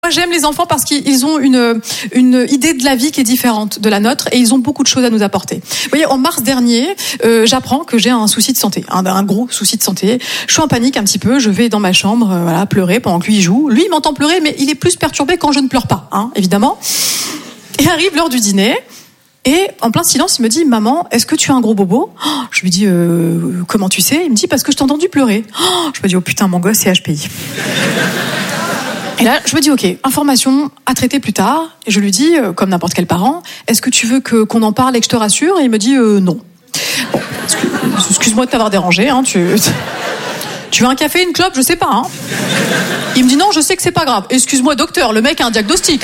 Moi, j'aime les enfants parce qu'ils ont une idée de la vie qui est différente de la nôtre et ils ont beaucoup de choses à nous apporter. Vous voyez, en mars dernier, j'apprends que j'ai un souci de santé, un gros souci de santé. Je suis en panique un petit peu, je vais dans ma chambre, pleurer pendant que lui il joue. Lui, il m'entend pleurer, mais il est plus perturbé quand je ne pleure pas, évidemment. Et arrive l'heure du dîner. Et en plein silence, il me dit « Maman, est-ce que tu as un gros bobo ?» Je lui dis « Comment tu sais ?» Il me dit « Parce que je t'ai entendu pleurer. » Je me dis « Oh putain, mon gosse, c'est HPI. » Et là, je me dis, ok, information à traiter plus tard. Et je lui dis, comme n'importe quel parent, est-ce que tu veux qu'on en parle et que je te rassure ? Et il me dit, non. Bon, excuse-moi de t'avoir dérangé. Tu veux un café, une clope ? Je sais pas. Il me dit, non, je sais que c'est pas grave. Excuse-moi, docteur, le mec a un diagnostic.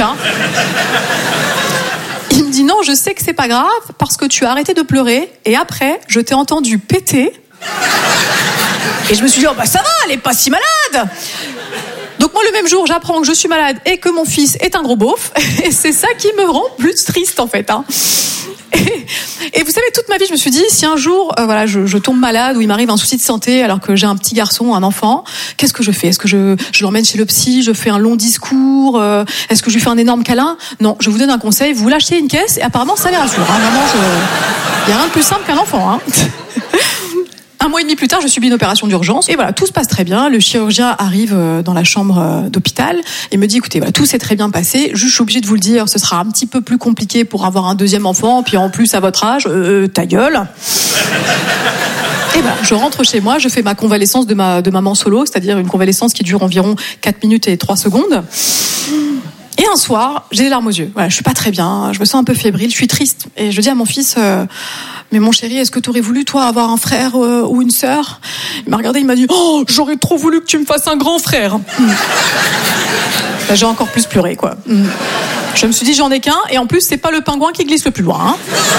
Il me dit, non, je sais que c'est pas grave parce que tu as arrêté de pleurer. Et après, je t'ai entendu péter. Et je me suis dit, oh bah ça va, elle est pas si malade. Donc moi, le même jour, j'apprends que je suis malade et que mon fils est un gros beauf. Et c'est ça qui me rend plus triste, en fait. Et vous savez, toute ma vie, je me suis dit, si un jour, je tombe malade ou il m'arrive un souci de santé alors que j'ai un petit garçon, un enfant, qu'est-ce que je fais ? Est-ce que je l'emmène chez le psy ? Je fais un long discours ? Est-ce que je lui fais un énorme câlin ? Non, je vous donne un conseil, vous lâchez une caisse et apparemment, ça les rassure. Vraiment, il n'y a rien de plus simple qu'un enfant. Un mois et demi plus tard, je subis une opération d'urgence. Et voilà, tout se passe très bien. Le chirurgien arrive dans la chambre d'hôpital et me dit, écoutez, voilà, tout s'est très bien passé. Juste, je suis obligée de vous le dire, ce sera un petit peu plus compliqué pour avoir un deuxième enfant. Puis en plus, à votre âge, ta gueule. Et ben, je rentre chez moi, je fais ma convalescence de maman solo, c'est-à-dire une convalescence qui dure environ 4 minutes et 3 secondes. Et un soir, j'ai les larmes aux yeux. Voilà, je suis pas très bien, je me sens un peu fébrile, je suis triste. Et je dis à mon fils, mais mon chéri, est-ce que tu aurais voulu, toi, avoir un frère ou une sœur ? Il m'a regardé, il m'a dit, oh, j'aurais trop voulu que tu me fasses un grand frère. Là, j'ai encore plus pleuré, quoi. Je me suis dit, j'en ai qu'un, et en plus, c'est pas le pingouin qui glisse le plus loin.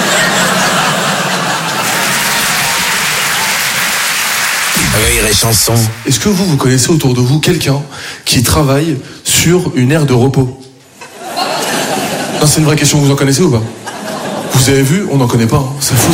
Rire et chanson. Est-ce que vous connaissez autour de vous quelqu'un qui travaille sur une aire de repos ? Non, c'est une vraie question, vous en connaissez ou pas ? Vous avez vu ? On n'en connaît pas. C'est fou,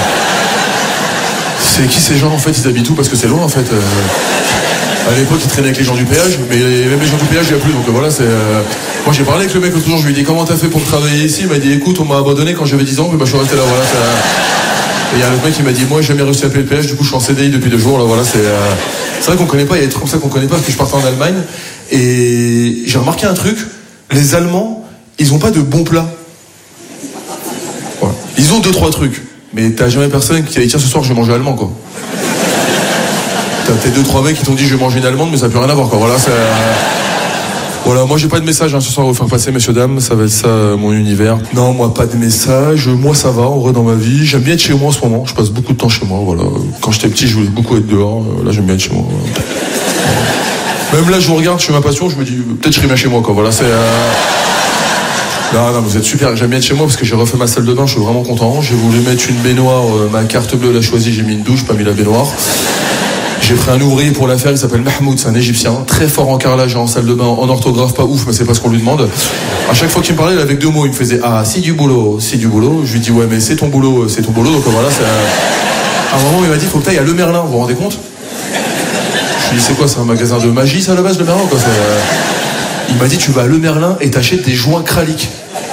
c'est qui ces gens en fait ? Ils habitent où ? Parce que c'est loin en fait. À l'époque, ils traînaient avec les gens du péage, mais même les gens du péage, il n'y a plus. Donc voilà, c'est. Moi, j'ai parlé avec le mec l'autre jour, je lui ai dit comment t'as fait pour travailler ici ? Il m'a dit écoute, on m'a abandonné quand j'avais 10 ans, mais je suis resté là. Voilà. Et il y a un autre mec qui m'a dit moi, j'ai jamais réussi à appeler le péage, du coup, je suis en CDI depuis 2 jours. Là, voilà, c'est vrai qu'on connaît pas. Il y a des trucs comme ça qu'on connaît pas. Parce que je partais en Allemagne et j'ai remarqué un truc. Les Allemands, ils ont pas de bons plats. Voilà. Ils ont 2-3 trucs, mais t'as jamais personne qui a dit tiens ce soir je vais manger allemand quoi. T'as peut-être 2-3 mecs qui t'ont dit je vais manger une allemande, mais ça n'a plus rien à voir quoi. Voilà, voilà, moi j'ai pas de message ce soir à vous faire passer, messieurs dames, ça va être ça mon univers. Non, moi pas de message, moi ça va en vrai dans ma vie. J'aime bien être chez moi en ce moment, je passe beaucoup de temps chez moi. Voilà, quand j'étais petit je voulais beaucoup être dehors, là j'aime bien être chez moi. Même là je vous regarde, je fais ma passion, je me dis peut-être je serai bien chez moi quoi. Voilà, c'est. Non, vous êtes super, j'aime bien être chez moi parce que j'ai refait ma salle de bain, je suis vraiment content. J'ai voulu mettre une baignoire, ma carte bleue l'a choisie, j'ai mis une douche, pas mis la baignoire. J'ai pris un ouvrier pour la faire, il s'appelle Mahmoud, c'est un Égyptien, très fort en carrelage et en salle de bain, en orthographe pas ouf, mais c'est pas ce qu'on lui demande. À chaque fois qu'il me parlait, il avait 2 mots, il me faisait ah, c'est du boulot. Je lui dis ouais, mais c'est ton boulot, donc voilà, c'est. À un moment, il m'a dit faut que t'ailles à Le Merlin, vous vous rendez compte ? Je lui dis c'est quoi, c'est un magasin de magie, ça à la base, Le Merlin quoi, Il m'a dit tu vas à Le Merlin et t'achètes des joints kralik.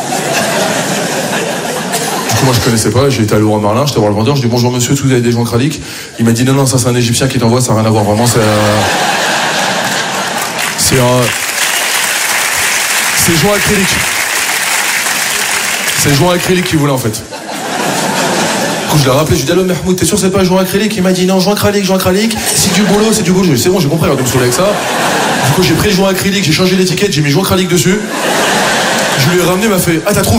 Du coup moi je connaissais pas, j'ai été à Leroy Merlin, j'étais voir le vendeur, je dis bonjour monsieur, est-ce que vous avez des joints kralik ? Il m'a dit non ça c'est un Égyptien qui t'envoie, ça n'a rien à voir vraiment, c'est joints acryliques. C'est joints acryliques qu'il voulait en fait. Du coup je l'ai rappelé, je lui ai dit allô Mahmoud, t'es sûr c'est pas joint acrylique ? Il m'a dit non, joint acrylique, c'est du boulot. Je lui ai dit c'est bon, j'ai compris, arrête de me saouler avec ça. Du coup, j'ai pris le joint acrylique, j'ai changé l'étiquette, j'ai mis joint acrylique dessus. Je lui ai ramené, il m'a fait ah, t'as trouvé ?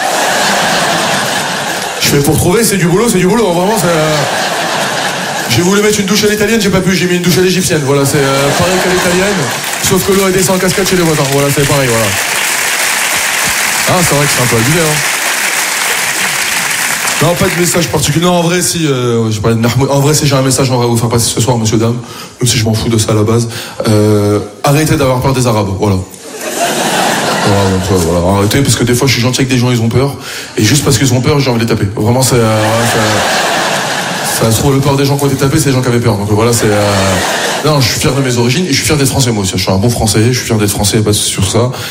Je fais pour trouver, c'est du boulot, vraiment, c'est. J'ai voulu mettre une douche à l'italienne, j'ai pas pu, j'ai mis une douche à l'égyptienne. Voilà, c'est pareil qu'à l'italienne, sauf que l'eau est descend en cascade chez les voisins. Voilà, c'est pareil, voilà. Ah, c'est vrai que c'est un peu abusé, Non, pas de message particulier. Non, en vrai, si, en vrai, si j'ai un message, on va vous faire passer ce soir, monsieur, dame. Même si je m'en fous de ça à la base. Arrêtez d'avoir peur des Arabes, voilà. Voilà, arrêtez, parce que des fois, je suis gentil avec des gens, ils ont peur. Et juste parce qu'ils ont peur, j'ai envie de les taper. Vraiment, c'est Ça se trouve, le peur des gens qui ont été tapés, c'est les gens qui avaient peur. Donc voilà, c'est... Non, je suis fier de mes origines et je suis fier d'être français, moi aussi. Je suis un bon français, je suis fier d'être français, pas sur ça.